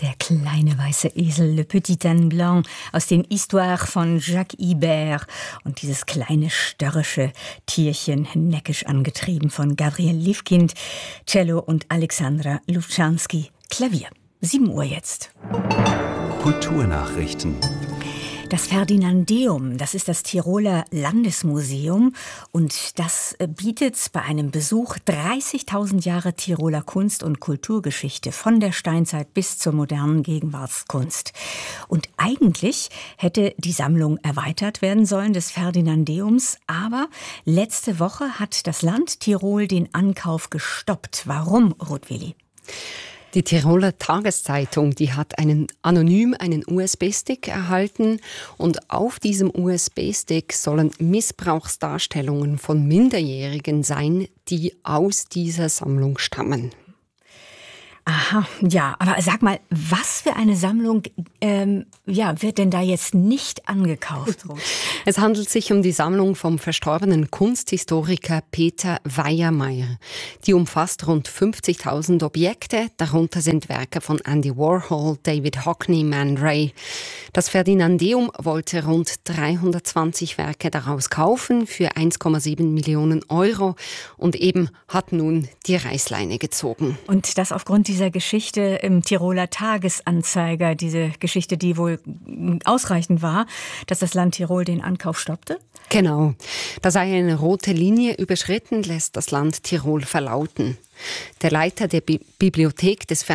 Der kleine weiße Esel, Le Petit Âne Blanc, aus den Histoires von Jacques Ibert. Und dieses kleine störrische Tierchen, neckisch angetrieben von Gabriel Liefkind, Cello und Alexandra Lubchansky, Klavier. 7 Uhr jetzt. Kulturnachrichten. Das Ferdinandeum, das ist das Tiroler Landesmuseum und das bietet bei einem Besuch 30.000 Jahre Tiroler Kunst- und Kulturgeschichte von der Steinzeit bis zur modernen Gegenwartskunst. Und eigentlich hätte die Sammlung erweitert werden sollen des Ferdinandeums, aber letzte Woche hat das Land Tirol den Ankauf gestoppt. Warum, Ruth-Willi? Die Tiroler Tageszeitung, die hat anonym einen USB-Stick erhalten und auf diesem USB-Stick sollen Missbrauchsdarstellungen von Minderjährigen sein, die aus dieser Sammlung stammen. Aha, ja, aber sag mal, was für eine Sammlung wird denn da jetzt nicht angekauft? Es handelt sich um die Sammlung vom verstorbenen Kunsthistoriker Peter Weiermeier. Die umfasst rund 50.000 Objekte, darunter sind Werke von Andy Warhol, David Hockney, Man Ray. Das Ferdinandeum wollte rund 320 Werke daraus kaufen für 1,7 Millionen Euro und eben hat nun die Reißleine gezogen. Und das aufgrund dieser Geschichte im Tiroler Tagesanzeiger, diese Geschichte, die wohl ausreichend war, dass das Land Tirol den Ankauf stoppte? Genau. Da sei eine rote Linie überschritten, lässt das Land Tirol verlauten. Der Leiter der Bibliothek des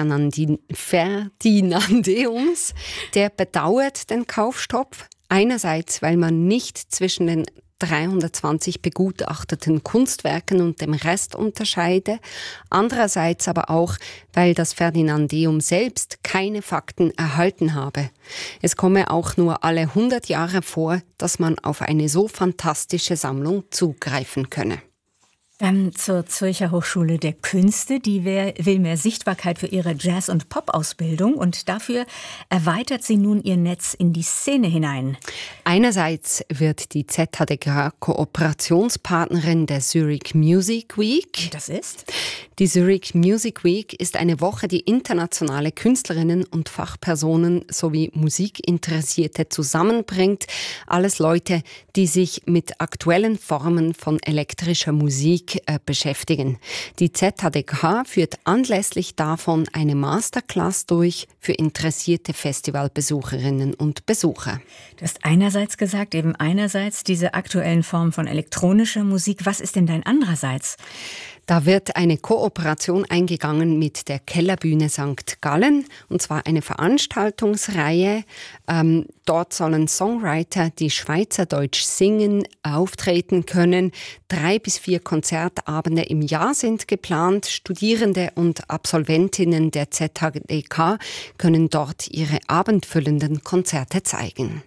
Ferdinandeums, der bedauert den Kaufstopp. Einerseits, weil man nicht zwischen den 320 begutachteten Kunstwerken und dem Rest unterscheide. Andererseits aber auch, weil das Ferdinandeum selbst keine Fakten erhalten habe. Es komme auch nur alle 100 Jahre vor, dass man auf eine so fantastische Sammlung zugreifen könne. Dann zur Zürcher Hochschule der Künste. Die will mehr Sichtbarkeit für ihre Jazz- und Pop-Ausbildung und dafür erweitert sie nun ihr Netz in die Szene hinein. Einerseits wird die ZHDK Kooperationspartnerin der Zurich Music Week. Das ist? Die Zurich Music Week ist eine Woche, die internationale Künstlerinnen und Fachpersonen sowie Musikinteressierte zusammenbringt. Alles Leute, die sich mit aktuellen Formen von elektrischer Musik beschäftigen. Die ZHDK führt anlässlich davon eine Masterclass durch für interessierte Festivalbesucherinnen und Besucher. Du hast einerseits gesagt, eben einerseits diese aktuellen Formen von elektronischer Musik. Was ist denn dein andererseits? Da wird eine Kooperation eingegangen mit der Kellerbühne St. Gallen, und zwar eine Veranstaltungsreihe. Dort sollen Songwriter, die Schweizerdeutsch singen, auftreten können. 3 bis 4 Konzertabende im Jahr sind geplant. Studierende und Absolventinnen der ZHDK können dort ihre abendfüllenden Konzerte zeigen.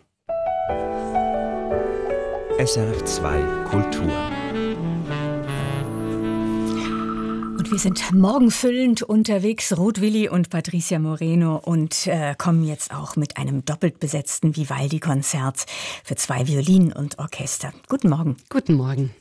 SRF 2 Kultur. Wir sind morgenfüllend unterwegs, Ruth-Willi und Patricia Moreno, und kommen jetzt auch mit einem doppelt besetzten Vivaldi-Konzert für 2 Violinen und Orchester. Guten Morgen. Guten Morgen.